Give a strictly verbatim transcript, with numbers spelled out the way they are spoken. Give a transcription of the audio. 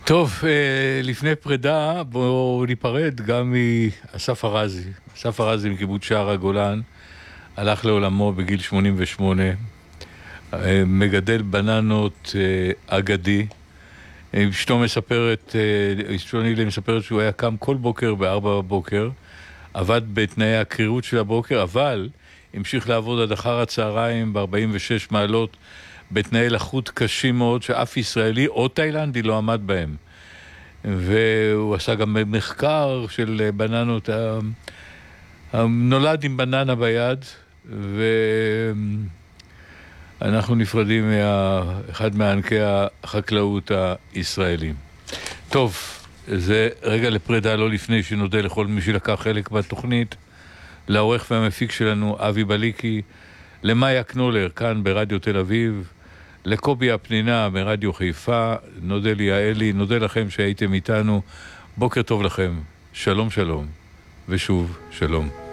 טוב, לפני פרידה בואו ניפרד גם מאסף ארזי. אסף ארזי מקיבוץ שער הגולן הלך לעולמו בגיל שמונים ושמונה, מגדל בננות אגדי. אשתו מספרת, אשתו נילי מספרת שהוא היה קם כל בוקר בארבע בבוקר, עבד בתנאי הקרירות של הבוקר, אבל המשיך לעבוד עד אחר הצהריים ב-ארבעים ושש מעלות בתנאי לחות קשים מאוד שאף ישראלי או תאילנדי לא עמד בהם. והוא עשה גם מחקר של בננות, נולד עם בננה ביד, ואנחנו נפרדים מאחד מענקי החקלאות הישראלים. טוב, זה רגע לפרידה, לא לפני שנודה לכל מי שלקח חלק בתוכנית, לעורך והמפיק שלנו אבי בליקי, למאיה קנולר כאן ברדיו תל אביב, לקובי הפנינה מרדיו חיפה, נודה לי יעלי, נודה לכם שהייתם איתנו, בוקר טוב לכם, שלום שלום, ושוב שלום.